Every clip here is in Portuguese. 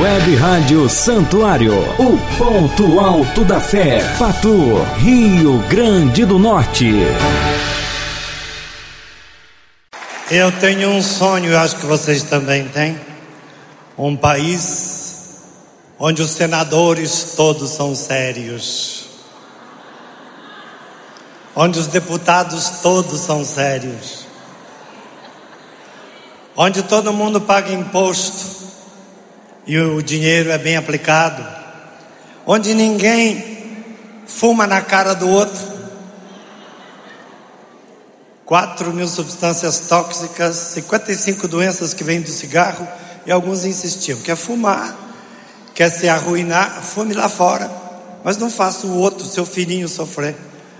Web Rádio Santuário, o ponto alto da fé, Patu, Rio Grande do Norte. Eu tenho um sonho, eu acho que vocês também têm. Um país onde os senadores todos são sérios, onde os deputados todos são sérios, onde todo mundo paga imposto e o dinheiro é bem aplicado, onde ninguém fuma na cara do outro. 4.000 substâncias tóxicas, 55 doenças que vêm do cigarro, e alguns insistiam: quer fumar, quer se arruinar, fume lá fora, mas não faça o outro, seu filhinho, sofrer.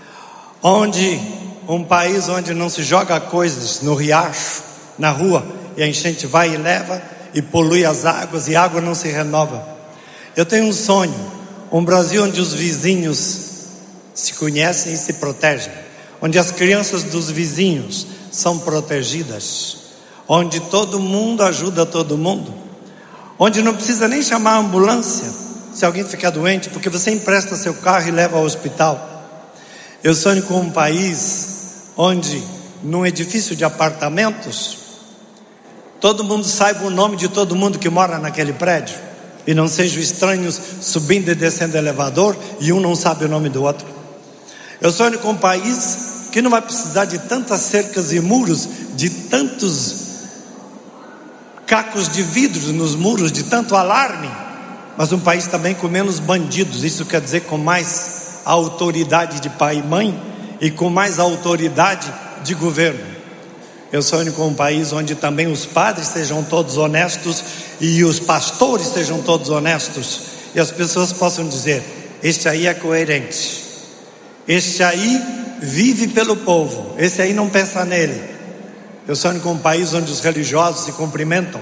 Um país onde não se joga coisas no riacho, na rua, e a enchente vai e leva e polui as águas, e a água não se renova. Eu tenho um sonho, um Brasil onde os vizinhos se conhecem e se protegem, onde as crianças dos vizinhos são protegidas, onde todo mundo ajuda todo mundo, onde não precisa nem chamar a ambulância se alguém ficar doente, porque você empresta seu carro e leva ao hospital. Eu sonho com um país onde, num edifício de apartamentos, todo mundo saiba o nome de todo mundo que mora naquele prédio, e não sejam estranhos subindo e descendo elevador e um não sabe o nome do outro. Eu sonho com um país que não vai precisar de tantas cercas e muros, de tantos cacos de vidros nos muros, de tanto alarme, mas um país também com menos bandidos. Isso quer dizer com mais autoridade de pai e mãe e com mais autoridade de governo. Eu sonho com um país onde também os padres sejam todos honestos e os pastores sejam todos honestos, e as pessoas possam dizer: este aí é coerente, este aí vive pelo povo, esse aí não pensa nele. Eu sonho com um país onde os religiosos se cumprimentam,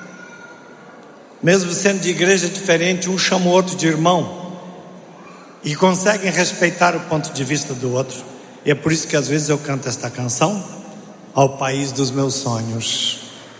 mesmo sendo de igreja diferente, um chama o outro de irmão, e conseguem respeitar o ponto de vista do outro. E é por isso que às vezes eu canto esta canção: ao país dos meus sonhos.